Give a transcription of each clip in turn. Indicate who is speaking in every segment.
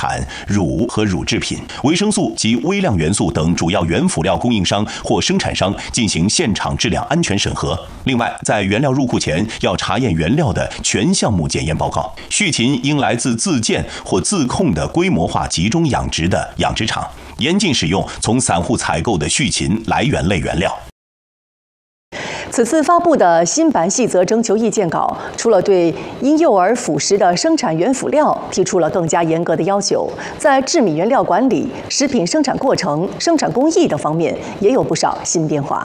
Speaker 1: 产乳和乳制品、维生素及微量元素等主要原辅料供应商或生产商进行现场质量安全审核。另外，在原料入库前要查验原料的全项目检验报告。畜禽应来自自建或自控的规模化集中养殖的养殖场，严禁使用从散户采购的畜禽来源类原料。
Speaker 2: 此次发布的新版细则征求意见稿，除了对婴幼儿辅食的生产原辅料提出了更加严格的要求，在制米原料管理、食品生产过程、生产工艺等方面也有不少新变化。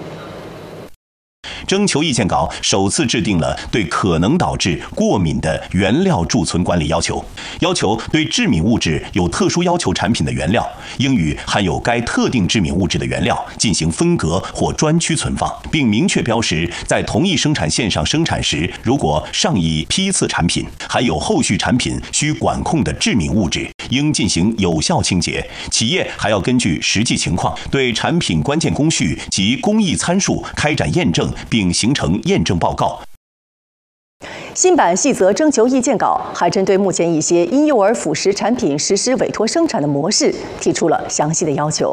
Speaker 1: 征求意见稿首次制定了对可能导致过敏的原料贮存管理要求，要求对致敏物质有特殊要求产品的原料，应与含有该特定致敏物质的原料进行分隔或专区存放，并明确标识在同一生产线上生产时，如果上一批次产品含有后续产品需管控的致敏物质，应进行有效清洁。企业还要根据实际情况，对产品关键工序及工艺参数开展验证，并形成验证报告。
Speaker 2: 新版细则征求意见稿还针对目前一些婴幼儿辅食产品实施委托生产的模式提出了详细的要求。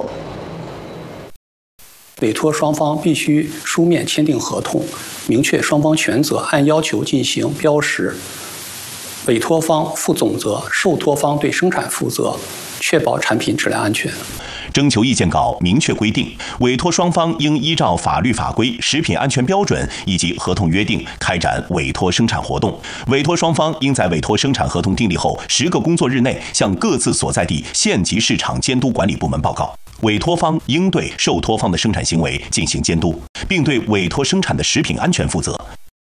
Speaker 3: 委托双方必须书面签订合同，明确双方权责，按要求进行标识。委托方负总责，受托方对生产负责，确保产品质量安全。
Speaker 1: 征求意见稿明确规定，委托双方应依照法律法规、食品安全标准以及合同约定开展委托生产活动。委托双方应在委托生产合同订立后10个工作日内向各自所在地县级市场监督管理部门报告。委托方应对受托方的生产行为进行监督，并对委托生产的食品安全负责。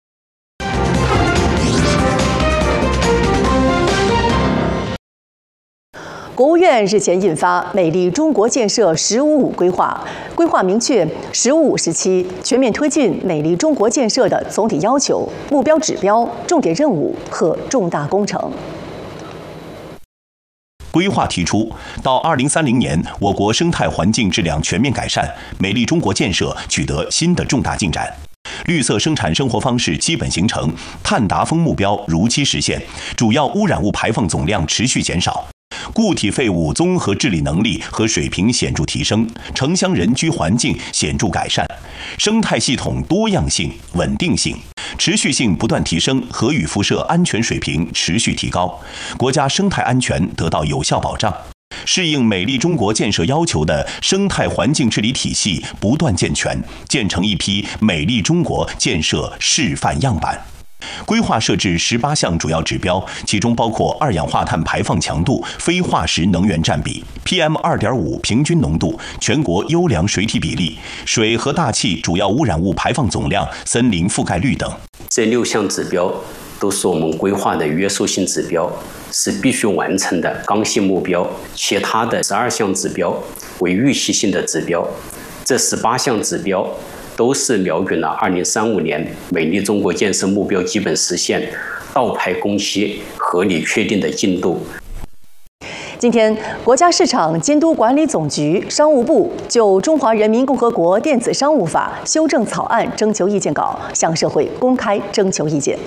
Speaker 2: 国务院日前印发《美丽中国建设“十五五”规划》，规划明确“十五五”时期全面推进美丽中国建设的总体要求、目标指标、重点任务和重大工程。
Speaker 1: 规划提出，到2030年，我国生态环境质量全面改善，美丽中国建设取得新的重大进展。绿色生产生活方式基本形成，碳达峰目标如期实现，主要污染物排放总量持续减少。固体废物综合治理能力和水平显著提升，城乡人居环境显著改善，生态系统多样性、稳定性、持续性不断提升，核与辐射安全水平持续提高，国家生态安全得到有效保障。适应美丽中国建设要求的生态环境治理体系不断健全，建成一批美丽中国建设示范样板。规划设置18项主要指标，其中包括二氧化碳排放强度、非化石能源占比、PM2.5 平均浓度、全国优良水体比例、水和大气主要污染物排放总量、森林覆盖率等。
Speaker 4: 这6项指标都是我们规划的约束性指标，是必须完成的刚性目标，其他的12项指标为预期性的指标。这18项指标都是瞄准了2035年美丽中国建设目标基本实现倒排工期合理确定的进度。
Speaker 2: 今天，国家市场监督管理总局、商务部就《中华人民共和国电子商务法》修正草案征求意见稿向社会公开征求意见。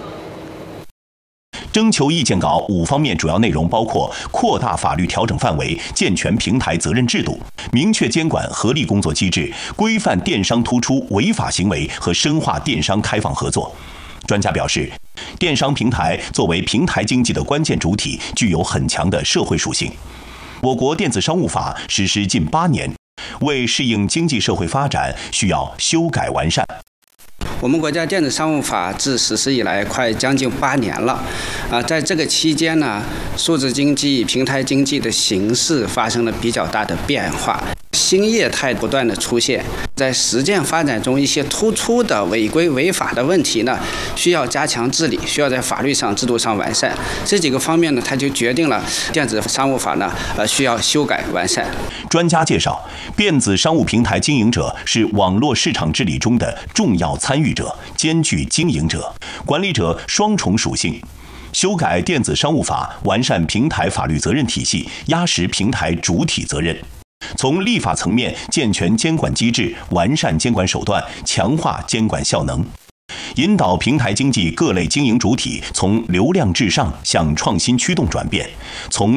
Speaker 1: 征求意见稿5方面主要内容包括扩大法律调整范围，健全平台责任制度，明确监管合力工作机制，规范电商突出违法行为和深化电商开放合作。专家表示，电商平台作为平台经济的关键主体，具有很强的社会属性。我国电子商务法实施近8年，为适应经济社会发展，需要修改完善。
Speaker 5: 我们国家电子商务法自实施以来快将近8年了，在这个期间呢，数字经济、平台经济的形势发生了比较大的变化，新业态不断的出现，在实践发展中一些突出的违规违法的问题呢，需要加强治理，需要在法律上、制度上完善。这几个方面呢，它就决定了电子商务法呢，需要修改完善。
Speaker 1: 专家介绍，电子商务平台经营者是网络市场治理中的重要参与者，兼具经营者、管理者双重属性。修改电子商务法，完善平台法律责任体系，压实平台主体责任。从立法层面健全监管机制，完善监管手段，强化监管效能，引导平台经济各类经营主体从流量至上向创新驱动转变，从